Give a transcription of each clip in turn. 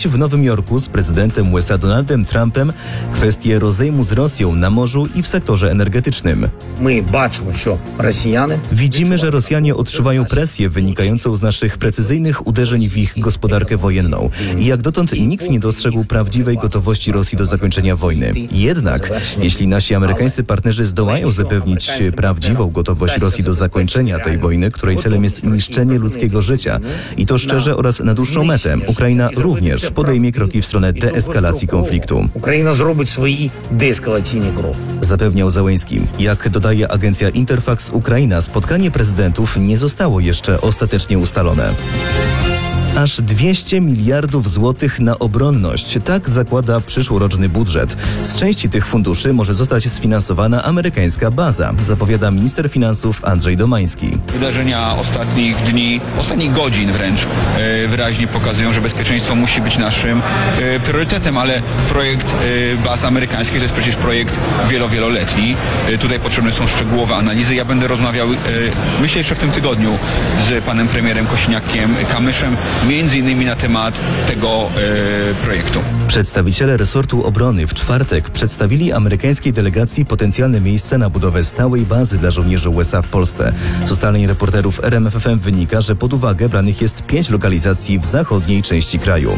podjąć w Nowym Jorku z prezydentem USA Donaldem Trumpem kwestię rozejmu z Rosją na morzu i w sektorze energetycznym. Widzimy, że Rosjanie odczuwają presję wynikającą z naszych precyzyjnych uderzeń w ich gospodarkę wojenną i jak dotąd nikt nie dostrzegł prawdziwej gotowości Rosji do zakończenia wojny. Jednak, jeśli nasi amerykańscy partnerzy zdołają zapewnić prawdziwą gotowość Rosji do zakończenia tej wojny, której celem jest niszczenie ludzkiego życia i to szczerze oraz na dłuższą metę, Ukraina również podejmie kroki w stronę deeskalacji konfliktu. Ukraina zrobi swój deeskalacyjny krok. Zapewniał Zełenski. Jak dodaje agencja Interfax Ukraina, spotkanie prezydentów nie zostało jeszcze ostatecznie ustalone. Aż 200 miliardów złotych na obronność. Tak zakłada przyszłoroczny budżet. Z części tych funduszy może zostać sfinansowana amerykańska baza, zapowiada minister finansów Andrzej Domański. Wydarzenia ostatnich dni, ostatnich godzin wręcz wyraźnie pokazują, że bezpieczeństwo musi być naszym priorytetem, ale projekt baz amerykańskich to jest przecież projekt wieloletni. Tutaj potrzebne są szczegółowe analizy. Ja będę rozmawiał, myślę jeszcze w tym tygodniu, z panem premierem Kosiniakiem-Kamyszem, między innymi na temat tego projektu. Przedstawiciele resortu obrony w czwartek przedstawili amerykańskiej delegacji potencjalne miejsce na budowę stałej bazy dla żołnierzy USA w Polsce. Z ustaleń reporterów RMFFM wynika, że pod uwagę branych jest 5 lokalizacji w zachodniej części kraju.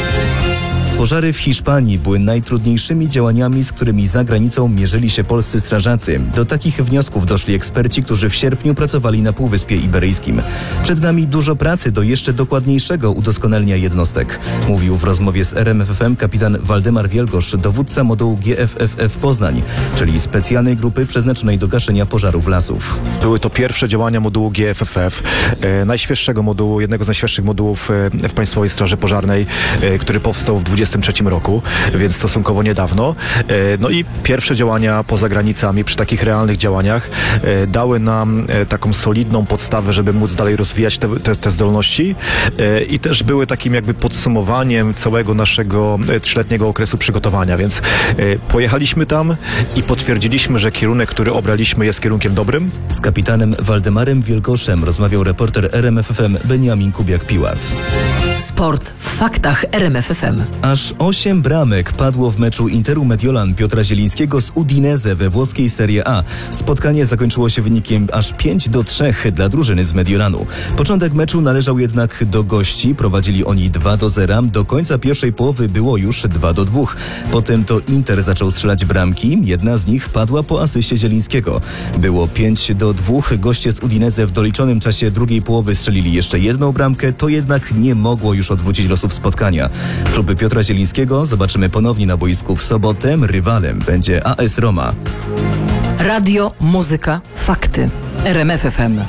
Pożary w Hiszpanii były najtrudniejszymi działaniami, z którymi za granicą mierzyli się polscy strażacy. Do takich wniosków doszli eksperci, którzy w sierpniu pracowali na Półwyspie Iberyjskim. Przed nami dużo pracy do jeszcze dokładniejszego udoskonalenia jednostek, mówił w rozmowie z RMFFM kapitan Waldemar Wielgosz, dowódca modułu GFFF Poznań, czyli specjalnej grupy przeznaczonej do gaszenia pożarów lasów. Były to pierwsze działania modułu GFFF, najświeższego modułu, jednego z najświeższych modułów w Państwowej Straży Pożarnej, który powstał w 2023 roku, więc stosunkowo niedawno. No i pierwsze działania poza granicami, przy takich realnych działaniach dały nam taką solidną podstawę, żeby móc dalej rozwijać te zdolności i też były takim jakby podsumowaniem całego naszego 3-letniego okresu przygotowania, więc pojechaliśmy tam i potwierdziliśmy, że kierunek, który obraliśmy, jest kierunkiem dobrym. Z kapitanem Waldemarem Wielgoszem rozmawiał reporter RMFFM Beniamin Kubiak-Piłat. Sport w faktach RMFFM. Aż 8 bramek padło w meczu Interu Mediolan Piotra Zielińskiego z Udinese we włoskiej Serie A. Spotkanie zakończyło się wynikiem aż 5-3 dla drużyny z Mediolanu. Początek meczu należał jednak do gości. Prowadzili oni 2-0. Do końca pierwszej połowy było już 2-2. Potem to Inter zaczął strzelać bramki. Jedna z nich padła po asyście Zielińskiego. Było 5-2. Goście z Udinese w doliczonym czasie drugiej połowy strzelili jeszcze jedną bramkę. To jednak nie mogło już odwrócić losów spotkania. Próby Piotra Zielińskiego zobaczymy ponownie na boisku w sobotę. Rywalem będzie AS Roma. Radio, muzyka, fakty. RMFFM.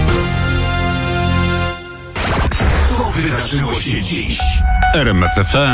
Co wydarzyło się dziś? RMFFM.